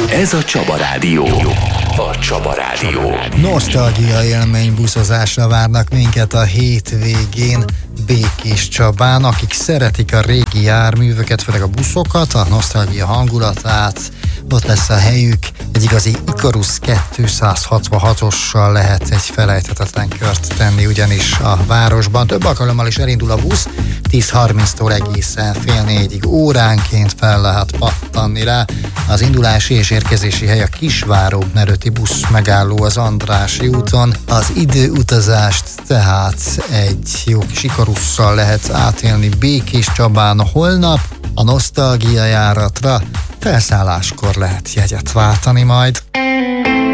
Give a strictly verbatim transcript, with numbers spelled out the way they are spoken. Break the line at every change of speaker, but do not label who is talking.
Ez a Csaba Rádió. A Csaba Rádió.
Nosztalgia élmény buszozásra várnak minket a hétvégén Békés Csabán, akik szeretik a régi járműveket, főleg a buszokat, a nosztalgia hangulatát. Ott lesz a helyük, egy igazi Ikarus kétszázhatvanhatossal lehet egy felejthetetlen kört tenni, ugyanis a városban több alkalommal is elindul a busz, tíz harminctól egészen fél négyig óránként fel lehet pattanni rá. Az indulási és érkezési hely a Kisváró Merőti busz megálló az Andrássy úton. Az időutazást tehát egy jó kis Ikarusszal lehet átélni Békés Csabán holnap. A nosztalgia járatra felszálláskor lehet jegyet váltani majd.